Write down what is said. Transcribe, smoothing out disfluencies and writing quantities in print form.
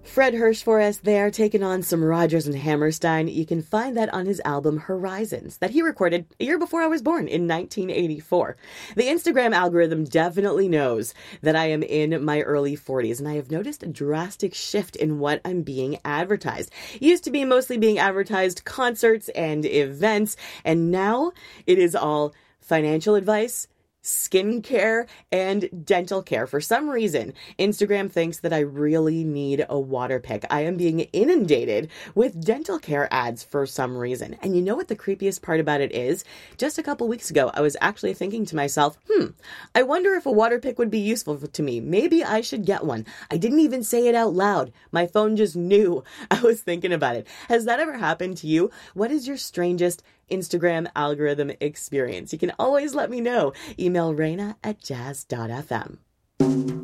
Fred Hirsch for us there, taking on some Rodgers and Hammerstein. You can find that on his album Horizons that he recorded a year before I was born in 1984. The Instagram algorithm definitely knows that I am in my early 40s, and I have noticed a drastic shift in what I'm being advertised. It used to be mostly being advertised concerts and events, and now it is all financial advice, skincare, and dental care. For some reason, Instagram thinks that I really need a water pick. I am being inundated with dental care ads for some reason. And you know what the creepiest part about it is? Just a couple weeks ago, I was actually thinking to myself, I wonder if a water pick would be useful to me. Maybe I should get one. I didn't even say it out loud. My phone just knew I was thinking about it. Has that ever happened to you? What is your strangest Instagram algorithm experience? You can always let me know. Email Raina at jazz.fm.